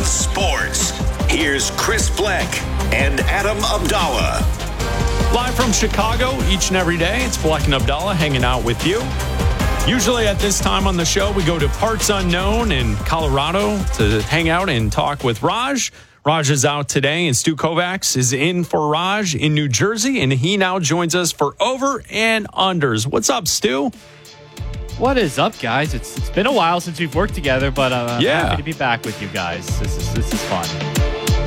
Sports. Here's Chris Black and Adam Abdallah. Live from Chicago each and every day, it's Black and Abdallah hanging out with you. Usually at this time on the show, we go to Parts Unknown in Colorado to hang out and talk with Raj. Raj is out today, and Stu Kovacs is in for Raj in New Jersey, and he now joins us for Over and Unders. What's up, Stu? What is up, guys? It's been a while since we've worked together, but I'm happy to be back with you guys. This is fun.